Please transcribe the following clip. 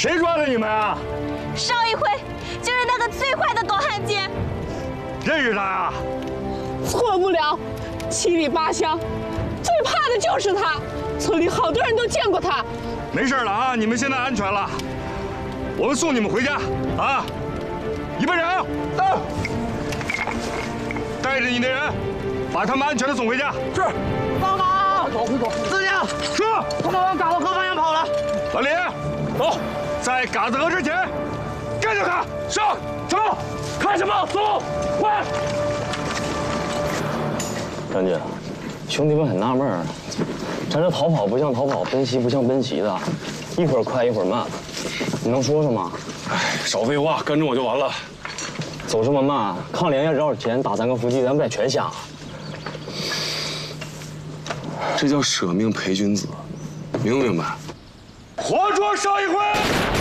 谁抓的你们啊？ 邵一辉就是那个最坏的狗汉奸。 认识他呀？ 错不了，七里八乡，最怕的就是他。村里好多人都见过他。 没事了啊，你们现在安全了，我们送你们回家啊！预备人，到！带着你的人，把他们安全的送回家。是。 报告，回走。司令， 说， 他们往嘎子河方向跑了。 老李，走，在嘎子河之前，干掉他！上，走！看什么？走，快！ 张姐，兄弟们很纳闷儿，咱这逃跑不像逃跑，奔袭不像奔袭的，一会儿快一会儿慢，你能说说吗？ 哎，少废话，跟着我就完了。 走这么慢，抗联要绕着前打3个伏击，咱不得全瞎？ 这叫舍命陪君子，明不明白？ 活捉邵一辉！